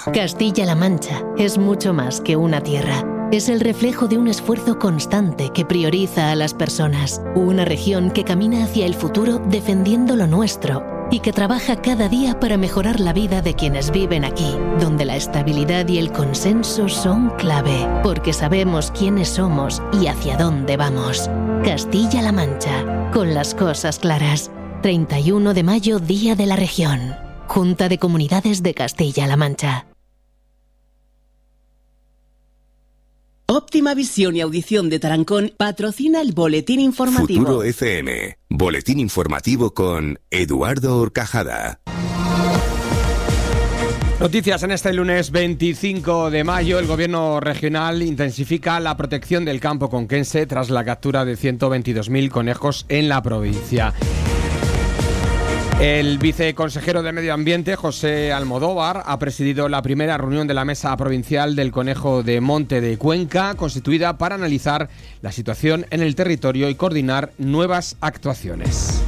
Castilla-La Mancha es mucho más que una tierra. Es el reflejo de un esfuerzo constante que prioriza a las personas. Una región que camina hacia el futuro defendiendo lo nuestro y que trabaja cada día para mejorar la vida de quienes viven aquí, donde la estabilidad y el consenso son clave, porque sabemos quiénes somos y hacia dónde vamos. Castilla-La Mancha, con las cosas claras. 31 de mayo, Día de la Región. Junta de Comunidades de Castilla-La Mancha. Óptima Visión y Audición de Tarancón patrocina el Boletín Informativo. Futuro FM, Boletín Informativo con Eduardo Horcajada. Noticias en este lunes 25 de mayo. El gobierno regional intensifica la protección del campo conquense tras la captura de 122.000 conejos en la provincia. El viceconsejero de Medio Ambiente, José Almodóvar, ha presidido la primera reunión de la Mesa Provincial del Conejo de Monte de Cuenca, constituida para analizar la situación en el territorio y coordinar nuevas actuaciones.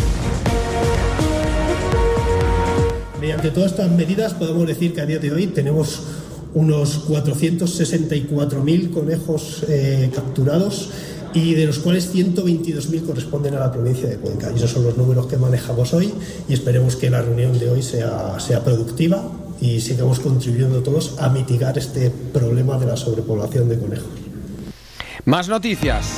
Mediante todas estas medidas podemos decir que a día de hoy tenemos unos 464.000 conejos capturados, y de los cuales 122.000 corresponden a la provincia de Cuenca. Y esos son los números que manejamos hoy, y esperemos que la reunión de hoy sea productiva y sigamos contribuyendo todos a mitigar este problema de la sobrepoblación de conejos. Más noticias.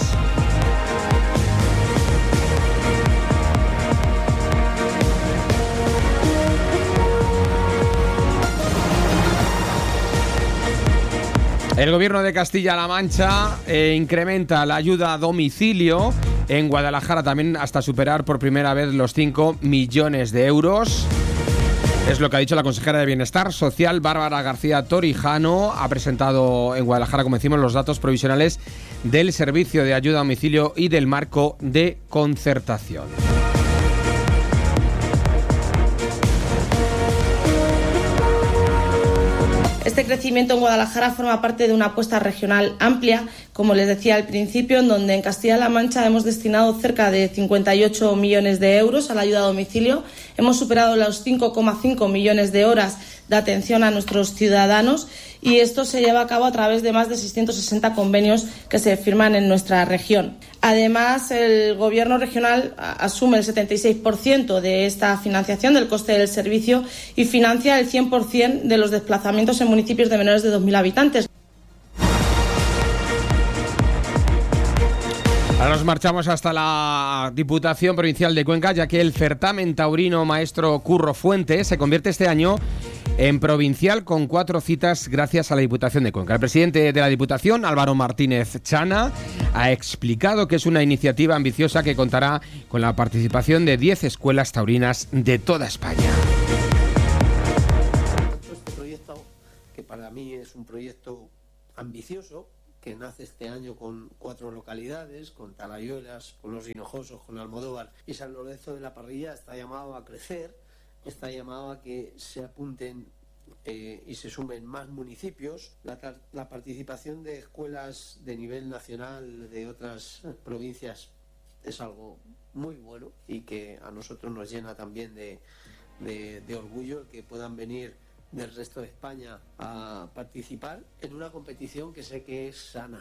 El gobierno de Castilla-La Mancha incrementa la ayuda a domicilio en Guadalajara también hasta superar por primera vez los 5 millones de euros. Es lo que ha dicho la consejera de Bienestar Social, Bárbara García Torijano. Ha presentado en Guadalajara, como decimos, los datos provisionales del servicio de ayuda a domicilio y del marco de concertación. Este crecimiento en Guadalajara forma parte de una apuesta regional amplia, como les decía al principio, en donde en Castilla-La Mancha hemos destinado cerca de 58 millones de euros a la ayuda a domicilio. Hemos superado los 5,5 millones de horas de atención a nuestros ciudadanos, y esto se lleva a cabo a través de más de 660 convenios que se firman en nuestra región. Además, el Gobierno regional asume el 76% de esta financiación del coste del servicio y financia el 100% de los desplazamientos en municipios de menores de 2.000 habitantes. Ahora nos marchamos hasta la Diputación Provincial de Cuenca, ya que el certamen taurino Maestro Curro Fuente se convierte este año en provincial con 4 citas gracias a la Diputación de Cuenca. El presidente de la Diputación, Álvaro Martínez Chana, ha explicado que es una iniciativa ambiciosa que contará con la participación de 10 escuelas taurinas de toda España. Este proyecto, que para mí es un proyecto ambicioso, que nace este año con 4 localidades, con Talayuelas, con Los Hinojosos, con Almodóvar y San Lorenzo de la Parrilla, está llamado a crecer, está llamado a que se apunten y se sumen más municipios. La participación de escuelas de nivel nacional de otras provincias es algo muy bueno y que a nosotros nos llena también de orgullo que puedan venir del resto de España a participar en una competición que sé que es sana.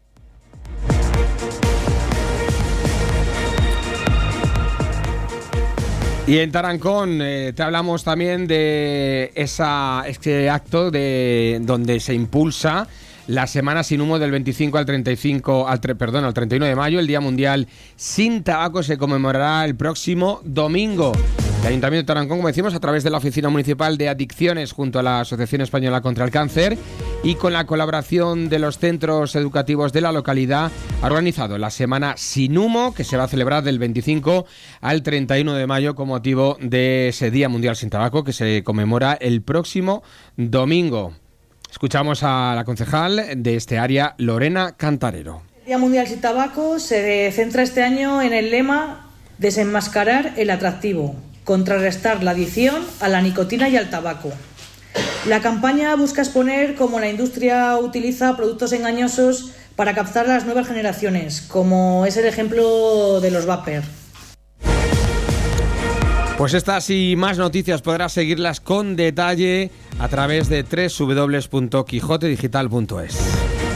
Y en Tarancón te hablamos también de ese acto donde se impulsa la semana sin humo del 25 al 31 de mayo. El Día Mundial sin Tabaco se conmemorará el próximo domingo. El Ayuntamiento de Tarancón, como decimos, a través de la Oficina Municipal de Adicciones junto a la Asociación Española contra el Cáncer y con la colaboración de los centros educativos de la localidad, ha organizado la Semana Sin Humo, que se va a celebrar del 25 al 31 de mayo con motivo de ese Día Mundial sin Tabaco, que se conmemora el próximo domingo. Escuchamos a la concejal de este área, Lorena Cantarero. El Día Mundial sin Tabaco se centra este año en el lema Desenmascarar el atractivo, contrarrestar la adicción a la nicotina y al tabaco. La campaña busca exponer cómo la industria utiliza productos engañosos para captar a las nuevas generaciones, como es el ejemplo de los vapor. Pues estas y más noticias podrás seguirlas con detalle a través de www.quijotedigital.es.